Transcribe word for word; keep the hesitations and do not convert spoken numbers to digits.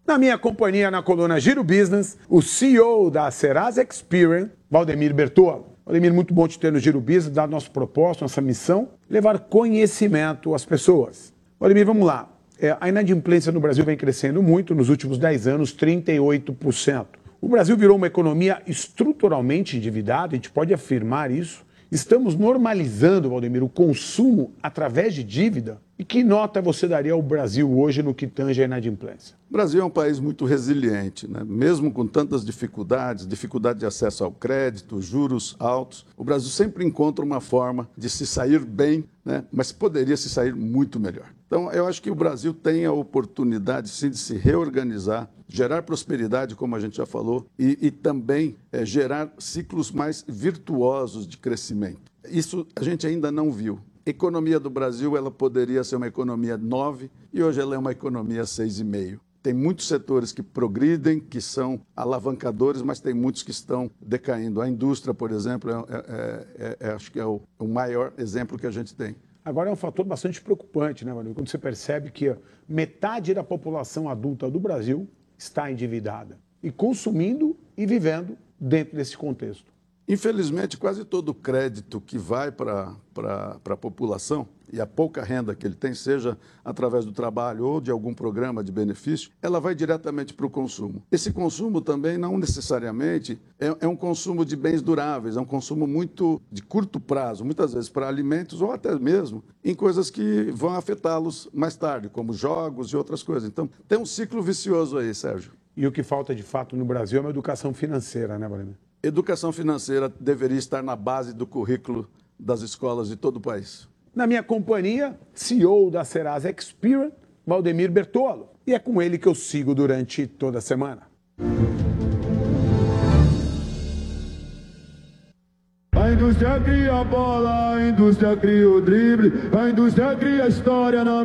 Na minha companhia, na coluna Giro Business, o C E O da Serasa Experian, Valdemir Bertolo. Valdemir, muito bom te ter no Giro Business, dado nosso propósito, nossa missão, levar conhecimento às pessoas. Valdemir, vamos lá. É, a inadimplência no Brasil vem crescendo muito, nos últimos dez anos, trinta e oito por cento. O Brasil virou uma economia estruturalmente endividada, a gente pode afirmar isso. Estamos normalizando, Valdemir, o consumo através de dívida? E que nota você daria ao Brasil hoje no que tange a inadimplência? O Brasil é um país muito resiliente, né? Mesmo com tantas dificuldades, dificuldade de acesso ao crédito, juros altos, o Brasil sempre encontra uma forma de se sair bem, né? Mas poderia se sair muito melhor. Então, eu acho que o Brasil tem a oportunidade, sim, de se reorganizar, gerar prosperidade, como a gente já falou, e, e também é, gerar ciclos mais virtuosos de crescimento. Isso a gente ainda não viu. A economia do Brasil, ela poderia ser uma economia nove e hoje ela é uma economia seis vírgula cinco. Tem muitos setores que progridem, que são alavancadores, mas tem muitos que estão decaindo. A indústria, por exemplo, é, é, é, é, acho que é o, o maior exemplo que a gente tem. Agora é um fator bastante preocupante, né, Valdemir? Quando você percebe que metade da população adulta do Brasil está endividada e consumindo e vivendo dentro desse contexto. Infelizmente, quase todo o crédito que vai para a população e a pouca renda que ele tem, seja através do trabalho ou de algum programa de benefício, ela vai diretamente para o consumo. Esse consumo também não necessariamente é, é um consumo de bens duráveis, é um consumo muito de curto prazo, muitas vezes para alimentos ou até mesmo em coisas que vão afetá-los mais tarde, como jogos e outras coisas. Então, tem um ciclo vicioso aí, Sérgio. E o que falta de fato no Brasil é uma educação financeira, né, Valdemir? Educação financeira deveria estar na base do currículo das escolas de todo o país. Na minha companhia, C E O da Serasa Experian, Valdemir Bertolo. E é com ele que eu sigo durante toda a semana. A indústria cria a bola, a indústria cria o drible, a indústria cria a história na